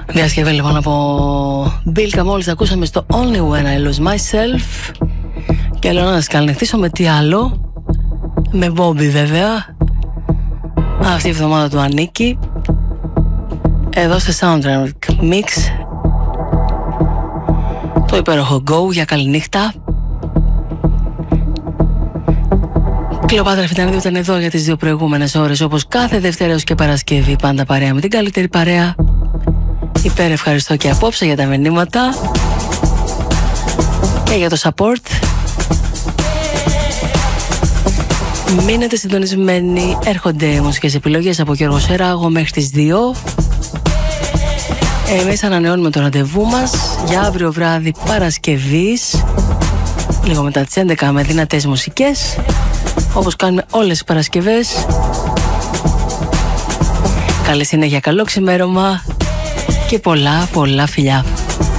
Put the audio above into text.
Διασκευή λοιπόν από Μπίλκα, μόλις ακούσαμε στο Only When I Lose Myself. Και λέω να σκαλνιχτήσω με τι άλλο, με Bobby βέβαια. Αυτή η εβδομάδα του ανήκει εδώ σε Soundtrack Mix. Το υπέροχο Go για καληνύχτα. Κλεοπάτρα Φιτανίδου ήταν εδώ για τις δύο προηγούμενες ώρες, όπως κάθε Δευτέρα έως και Παρασκευή, πάντα παρέα με την καλύτερη παρέα. Υπέρ ευχαριστώ και απόψε για τα μηνύματα και για το support. Μείνετε συντονισμένοι, έρχονται μουσικές επιλογές από Γιώργο Σεράγο μέχρι τις 2. Εμείς ανανεώνουμε το ραντεβού μας για αύριο βράδυ Παρασκευής, λίγο μετά τις 11, με δυνατές μουσικές, όπως κάνουμε όλες τις Παρασκευές. Καλή συνέχεια, καλό ξημέρωμα και πολλά φιλιά.